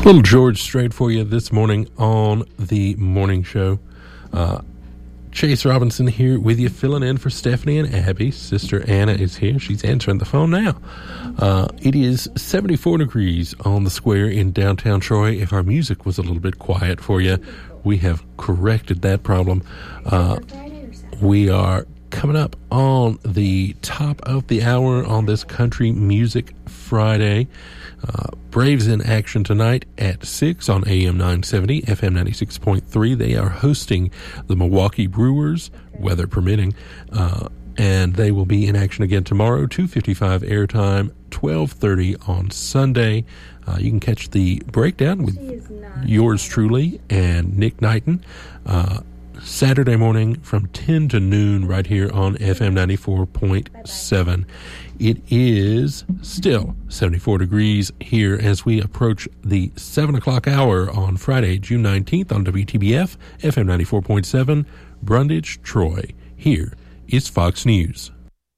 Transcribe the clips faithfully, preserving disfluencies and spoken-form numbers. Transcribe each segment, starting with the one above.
Little George Strait for you this morning on the morning show. Uh, Chase Robinson here with you, filling in for Stephanie and Abby. Sister Anna is here. She's answering the phone now. Uh, it is seventy-four degrees on the square in downtown Troy. If our music was a little bit quiet for you, we have corrected that problem. Uh, we are coming up on the top of the hour on this Country Music Friday. Uh, Braves in action tonight at six on A M nine seventy, F M ninety-six point three. They are hosting the Milwaukee Brewers, weather permitting, uh, and they will be in action again tomorrow, two fifty-five airtime, twelve thirty on Sunday. Uh, you can catch the breakdown with yours truly and Nick Knighton uh, Saturday morning from ten to noon right here on F M ninety-four point seven. It is still seventy-four degrees here as we approach the seven o'clock hour on Friday, June nineteenth on W T B F, F M ninety-four point seven, Brundage, Troy. Here is Fox News.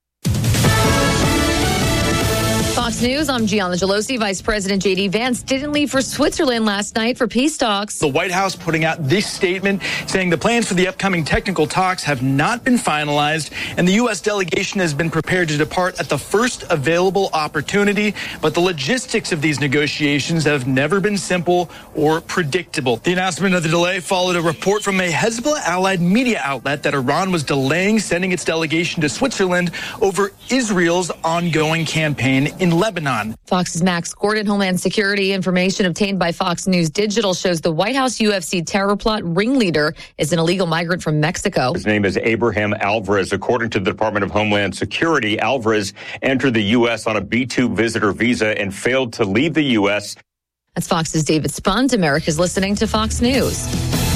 Fox News, I'm Gianna Gelosi. Vice President J D Vance didn't leave for Switzerland last night for peace talks. The White House putting out this statement saying the plans for the upcoming technical talks have not been finalized, and the U S delegation has been prepared to depart at the first available opportunity. But the logistics of these negotiations have never been simple or predictable. The announcement of the delay followed a report from a Hezbollah-allied media outlet that Iran was delaying sending its delegation to Switzerland over Israel's ongoing campaign in Lebanon. Fox's Max Gordon. Homeland Security information obtained by Fox News Digital shows the White House U F C terror plot ringleader is an illegal migrant from Mexico. His name is Abraham Alvarez. According to the Department of Homeland Security, Alvarez entered the U S on a B two visitor visa and failed to leave the U S. That's Fox's David Spunt. America's listening to Fox News.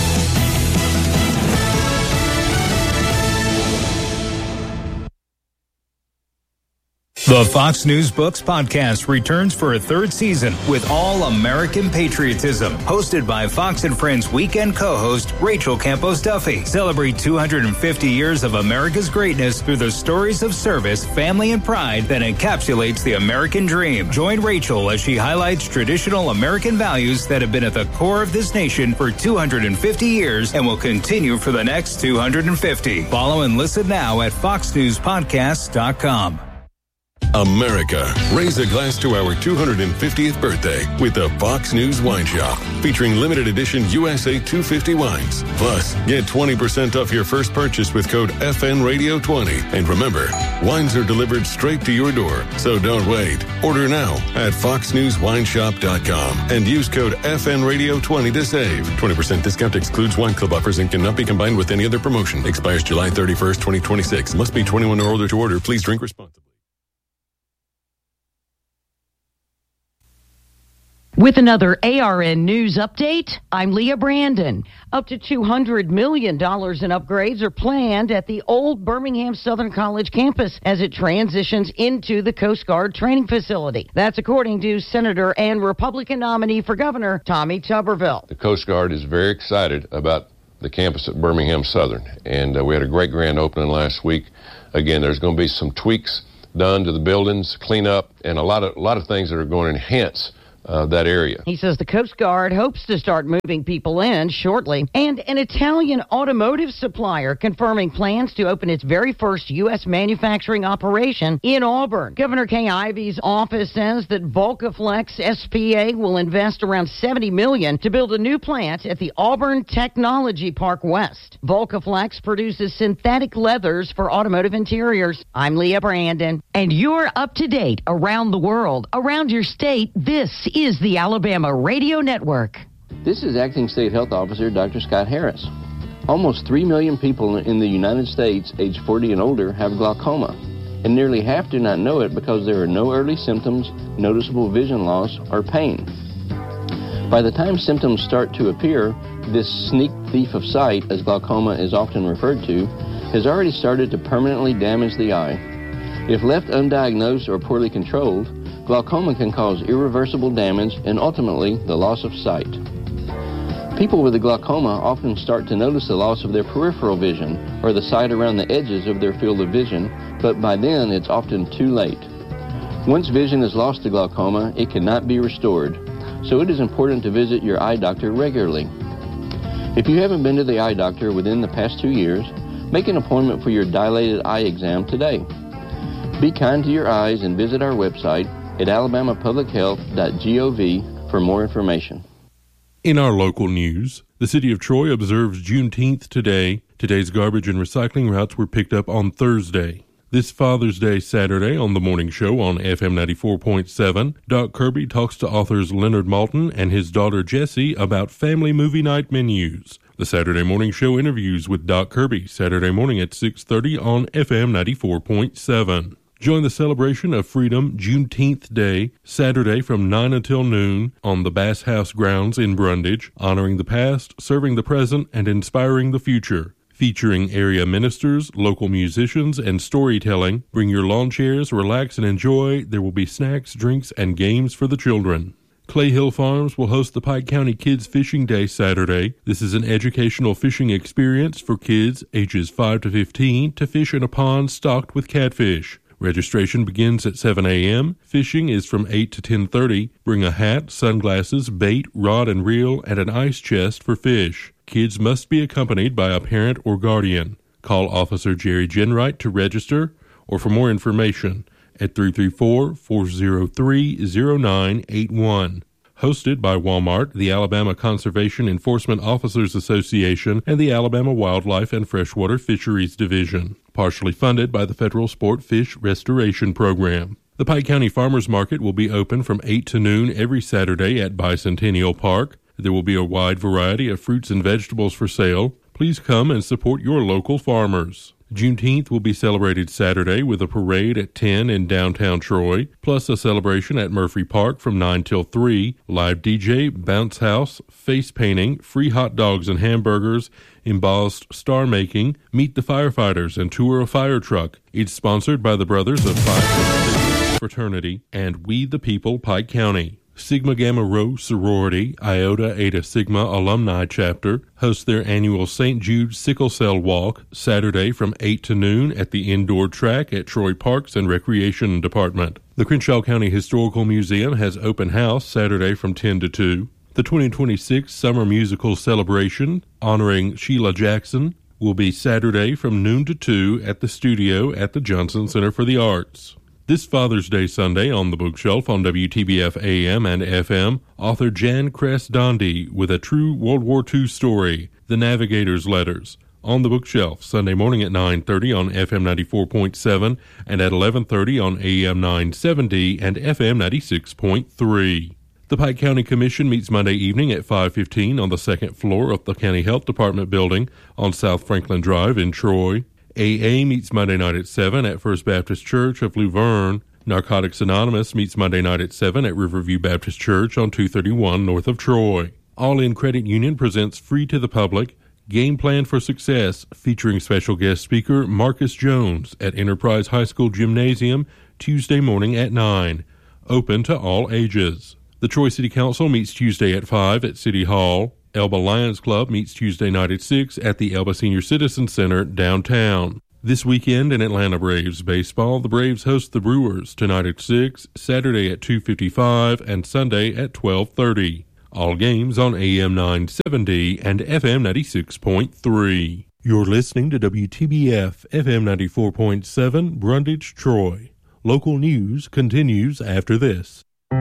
The Fox News Books podcast returns for a third season with All American Patriotism, hosted by Fox and Friends weekend co-host Rachel Campos Duffy. Celebrate two hundred fifty years of America's greatness through the stories of service, family, and pride that encapsulates the American dream. Join Rachel as she highlights traditional American values that have been at the core of this nation for two hundred fifty years and will continue for the next two hundred fifty. Follow and listen now at fox news podcast dot com. America, raise a glass to our two hundred fiftieth birthday with the Fox News Wine Shop, featuring limited edition U S A two fifty wines. Plus, get twenty percent off your first purchase with code F N Radio twenty. And remember, wines are delivered straight to your door, so don't wait. Order now at fox news wine shop dot com and use code F N Radio twenty to save. twenty percent discount excludes wine club offers and cannot be combined with any other promotion. Expires July thirty-first, twenty twenty-six. Must be twenty-one or older to order. Please drink responsibly. With another A R N News update, I'm Leah Brandon. Up to two hundred million dollars in upgrades are planned at the old Birmingham Southern College campus as it transitions into the Coast Guard training facility. That's according to Senator and Republican nominee for governor Tommy Tuberville. The Coast Guard is very excited about the campus at Birmingham Southern, and uh, we had a great grand opening last week. Again, there's going to be some tweaks done to the buildings, clean up, and a lot of, a lot of things that are going to enhance Uh, that area. He says the Coast Guard hopes to start moving people in shortly. And an Italian automotive supplier confirming plans to open its very first U S manufacturing operation in Auburn. Governor Kay Ivey's office says that Volcaflex S P A will invest around seventy million dollars to build a new plant at the Auburn Technology Park West. Volcaflex produces synthetic leathers for automotive interiors. I'm Leah Brandon. And you're up to date around the world, around your state. This is the Alabama Radio Network. This is Acting State Health Officer Doctor Scott Harris. Almost three million people in the United States age forty and older have glaucoma, and nearly half do not know it because there are no early symptoms, noticeable vision loss, or pain. By the time symptoms start to appear, this sneak thief of sight, as glaucoma is often referred to, has already started to permanently damage the eye. If left undiagnosed or poorly controlled, glaucoma can cause irreversible damage and ultimately the loss of sight. People with a glaucoma often start to notice the loss of their peripheral vision or the sight around the edges of their field of vision, but by then it's often too late. Once vision is lost to glaucoma, it cannot be restored. so it is important to visit your eye doctor regularly. If you haven't been to the eye doctor within the past two years, make an appointment for your dilated eye exam today. Be kind to your eyes and visit our website at alabama public health dot gov for more information. In our local news, the city of Troy observes Juneteenth today. Today's garbage and recycling routes were picked up on Thursday. This Father's Day Saturday on The Morning Show on F M ninety-four point seven, Doc Kirby talks to authors Leonard Maltin and his daughter Jessie about family movie night menus. The Saturday Morning Show interviews with Doc Kirby Saturday morning at six thirty on F M ninety-four point seven. Join the celebration of freedom Juneteenth Day, Saturday from nine until noon on the Bass House grounds in Brundage, honoring the past, serving the present, and inspiring the future. Featuring area ministers, local musicians, and storytelling. Bring your lawn chairs, relax, and enjoy. There will be snacks, drinks, and games for the children. Clay Hill Farms will host the Pike County Kids Fishing Day Saturday. This is an educational fishing experience for kids ages five to fifteen to fish in a pond stocked with catfish. Registration begins at seven a.m. Fishing is from eight to ten thirty. Bring a hat, sunglasses, bait, rod and reel, and an ice chest for fish. Kids must be accompanied by a parent or guardian. Call Officer Jerry Genwright to register or for more information at three three four, four zero three, zero nine eight one. Hosted by Walmart, the Alabama Conservation Enforcement Officers Association, and the Alabama Wildlife and Freshwater Fisheries Division. Partially funded by the Federal Sport Fish Restoration Program. The Pike County Farmers Market will be open from eight to noon every Saturday at Bicentennial Park. There will be a wide variety of fruits and vegetables for sale. Please come and support your local farmers. Juneteenth will be celebrated Saturday with a parade at ten in downtown Troy, plus a celebration at Murphy Park from nine till three, live D J, bounce house, face painting, free hot dogs and hamburgers, embossed star making, meet the firefighters, and tour a fire truck. It's sponsored by the Brothers of Phi Fraternity and We the People Pike County. Sigma Gamma Rho Sorority, Iota Eta Sigma Alumni Chapter, hosts their annual Saint Jude Sickle Cell Walk Saturday from eight to noon at the indoor track at Troy Parks and Recreation Department. The Crenshaw County Historical Museum has open house Saturday from ten to two. The twenty twenty-six Summer Musical Celebration, honoring Sheila Jackson, will be Saturday from noon to two at the studio at the Johnson Center for the Arts. This Father's Day Sunday on the Bookshelf on W T B F A M and F M, author Jan Kress-Dondi with a true World War Two story, The Navigator's Letters. On the Bookshelf, Sunday morning at nine thirty on F M ninety-four point seven and at eleven thirty on A M nine seventy and F M ninety-six point three. The Pike County Commission meets Monday evening at five fifteen on the second floor of the County Health Department building on South Franklin Drive in Troy. A A meets Monday night at seven at First Baptist Church of Luverne. Narcotics Anonymous meets Monday night at seven at Riverview Baptist Church on two thirty-one north of Troy. All In Credit Union presents free to the public Game Plan for Success, featuring special guest speaker Marcus Jones at Enterprise High School Gymnasium Tuesday morning at nine. Open to all ages. The Troy City Council meets Tuesday at five at City Hall. Elba Lions Club meets Tuesday night at six at the Elba Senior Citizen Center downtown. This weekend in Atlanta Braves baseball, the Braves host the Brewers tonight at six, Saturday at two fifty-five, and Sunday at twelve thirty. All games on A M nine seventy and F M ninety-six point three. You're listening to W T B F F M ninety-four point seven, Brundage, Troy. Local news continues after this.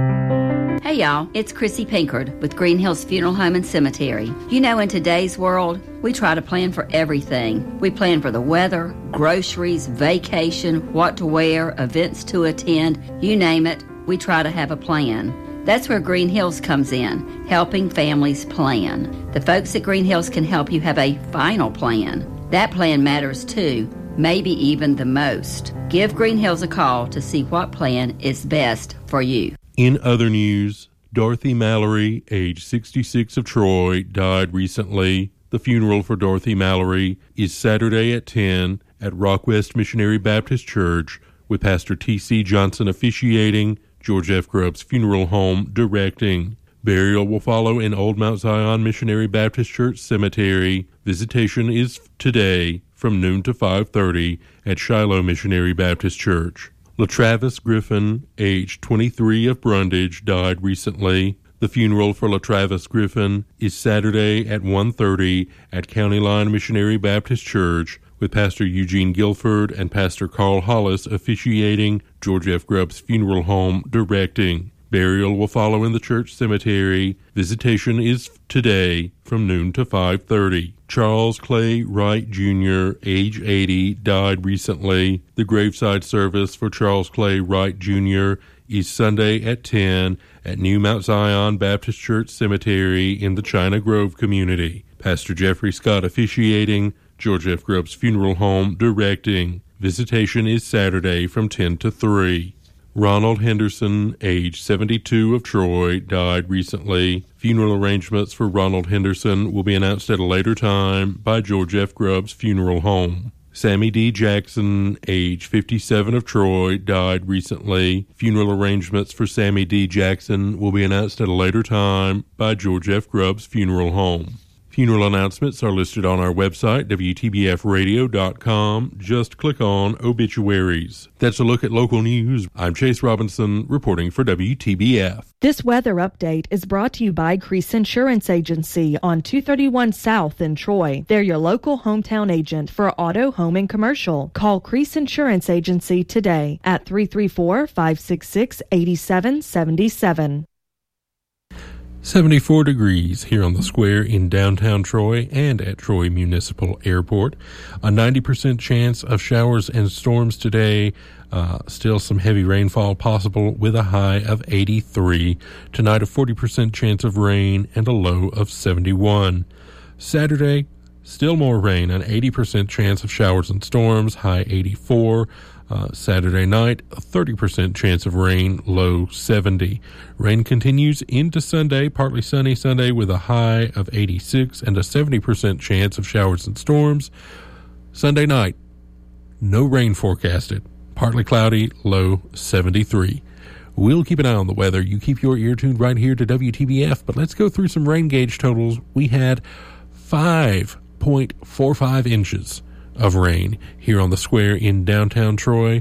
Hey y'all, it's Chrissy Pinkard with Green Hills Funeral Home and Cemetery. You know, in today's world, we try to plan for everything. We plan for the weather, groceries, vacation, what to wear, events to attend, you name it, we try to have a plan. That's where Green Hills comes in, helping families plan. The folks at Green Hills can help you have a final plan. That plan matters too, maybe even the most. Give Green Hills a call to see what plan is best for you. In other news, Dorothy Mallory, age sixty-six of Troy, died recently. The funeral for Dorothy Mallory is Saturday at ten at Rockwest Missionary Baptist Church, with Pastor T C Johnson officiating, George F. Grubb's Funeral Home directing. Burial will follow in Old Mount Zion Missionary Baptist Church Cemetery. Visitation is today from noon to five thirty at Shiloh Missionary Baptist Church. LaTravis Griffin, age twenty-three of Brundage, died recently. The funeral for LaTravis Griffin is Saturday at one thirty at County Line Missionary Baptist Church, with Pastor Eugene Guilford and Pastor Carl Hollis officiating, George F. Grubb's Funeral Home directing. Burial will follow in the church cemetery. Visitation is today from noon to five thirty. Charles Clay Wright Junior, age eighty, died recently. The graveside service for Charles Clay Wright Junior is Sunday at ten at New Mount Zion Baptist Church Cemetery in the China Grove community. Pastor Jeffrey Scott officiating, George F. Grubb's Funeral Home directing. Visitation is Saturday from ten to three. Ronald Henderson, age seventy-two, of Troy, died recently. Funeral arrangements for Ronald Henderson will be announced at a later time by George F. Grubb's Funeral Home. Sammy D. Jackson, age fifty-seven, of Troy, died recently. Funeral arrangements for Sammy D. Jackson will be announced at a later time by George F. Grubb's Funeral Home. Funeral announcements are listed on our website, W T B F radio dot com. Just click on Obituaries. That's a look at local news. I'm Chase Robinson, reporting for W T B F. This weather update is brought to you by Crease Insurance Agency on two thirty-one South in Troy. They're your local hometown agent for auto, home, and commercial. Call Crease Insurance Agency today at three three four, five six six, eight seven seven seven. seventy-four degrees here on the square in downtown Troy and at Troy Municipal Airport. A ninety percent chance of showers and storms today. Uh, still some heavy rainfall possible with a high of eighty-three. Tonight, a forty percent chance of rain and a low of seventy-one. Saturday, still more rain, an eighty percent chance of showers and storms, high eighty-four. Uh, Saturday night, a thirty percent chance of rain, low seventy. Rain continues into Sunday, partly sunny Sunday with a high of eighty-six and a seventy percent chance of showers and storms. Sunday night, no rain forecasted, partly cloudy, low seventy-three. We'll keep an eye on the weather. You keep your ear tuned right here to W T B F, but let's go through some rain gauge totals. We had five point four five inches of rain here on the square in downtown Troy.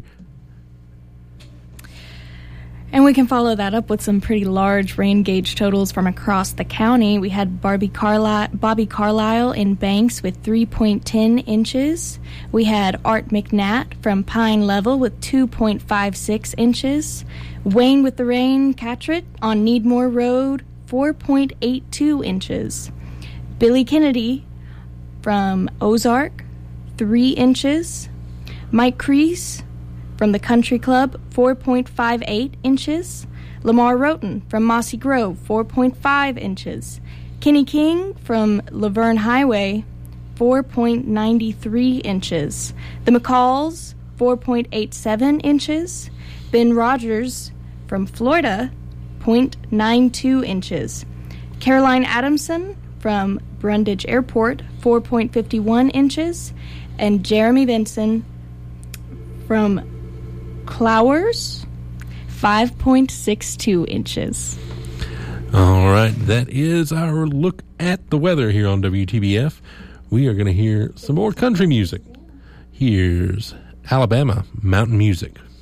And we can follow that up with some pretty large rain gauge totals from across the county. We had Barbie Carli- Bobby Carlisle in Banks with three point one zero inches. We had Art McNatt from Pine Level with two point five six inches. Wayne with the Rain Catrett on Needmore Road, four point eight two inches. Billy Kennedy from Ozark, three inches. Mike Crease from the Country Club, four point five eight inches. Lamar Roten from Mossy Grove, four point five inches. Kenny King from Laverne Highway, four point nine three inches. The McCalls, four point eight seven inches. Ben Rogers from Florida, zero point nine two inches. Caroline Adamson from Brundage Airport, four point five one inches. And Jeremy Benson from Clowers, five point six two inches. All right, that is our look at the weather here on W T B F. We are going to hear some more country music. Here's Alabama Mountain Music.